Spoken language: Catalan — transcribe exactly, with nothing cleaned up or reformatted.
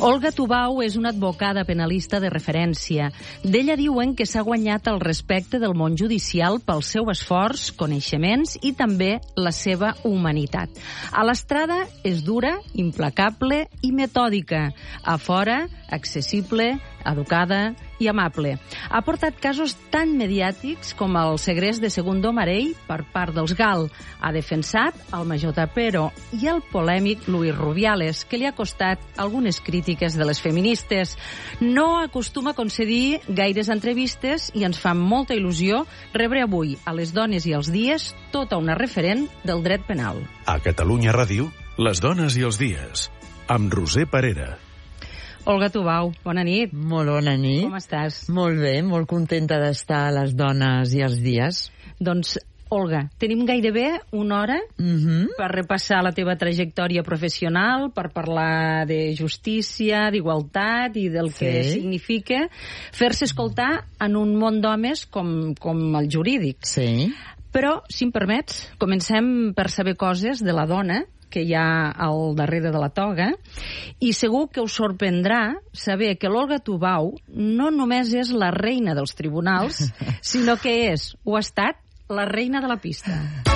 Olga Tubau és una advocada penalista de referència. D'ella diuen que s'ha guanyat el respecte del món judicial pel seu esforç, coneixements i també la seva humanitat. A l'estrada és dura, implacable i metòdica. A fora, accessible, educada i amable. Ha portat casos tan mediàtics com el segrest de Segundo Marell per part dels GAL. Ha defensat el major Tapero i el polèmic Luis Rubiales, que li ha costat algunes crítiques de les feministes. No acostuma a concedir gaires entrevistes i ens fa molta il·lusió rebre avui a Les Dones i els Dies tota una referent del dret penal. A Catalunya Ràdio, Les Dones i els Dies, amb Roser Parera. Olga Tubau, bona nit. Molt bona nit. Com estàs? Molt bé, molt contenta d'estar a Les Dones i els Dies. Doncs, Olga, tenim gairebé una hora uh-huh. per repassar la teva trajectòria professional, per parlar de justícia, d'igualtat i del sí. que significa fer-se escoltar en un món d'homes com, com el jurídic. Sí. Però, si em permets, comencem per saber coses de la dona que hi ha al darrere de la toga, i segur que us sorprendrà saber que l'Olga Tubau no només és la reina dels tribunals, sinó que és, o ha estat, la reina de la pista.